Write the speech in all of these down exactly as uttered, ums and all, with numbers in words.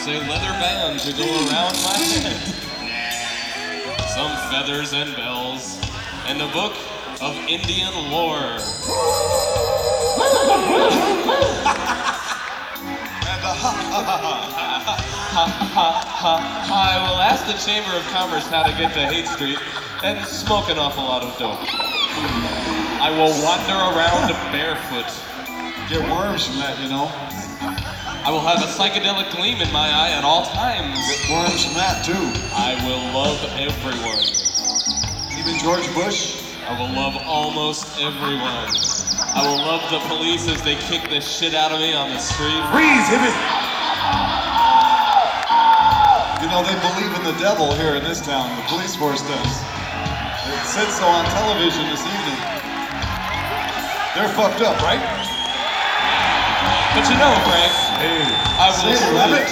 straps, a leather band to go around my head, some feathers and bells, and a book of Indian lore. I will ask the Chamber of Commerce how to get to Haight Street and smoke an awful lot of dope. I will wander around barefoot. Get worms from that, you know. I will have a psychedelic gleam in my eye at all times. Get worms from that, too. I will love everyone. Even George Bush? I will love almost everyone. I will love the police as they kick the shit out of me on the street. Freeze, hippie! You know, they believe in the devil here in this town. The police force does. It said so on television this evening. They're fucked up, right? But you know, Frank, Hey, I will say, rabbit.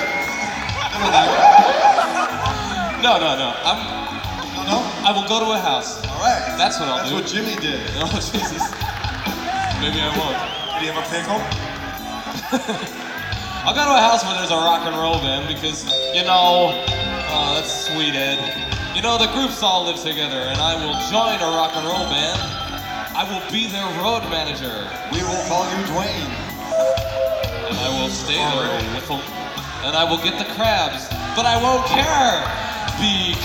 No, no, no. I'm. No, no? I will go to a house. All right. That's what I'll That's do. what Jimmy did. Oh, Jesus. Maybe I won't. Did he have a pickle? I'll go to a house where there's a rock and roll band because, you know, oh, that's sweet, Ed. You know, the groups all live together, and I will join a rock and roll band. I will be their road manager. We will call you Dwayne. And I will stay there with them, and I will get the crabs, but I won't care. Be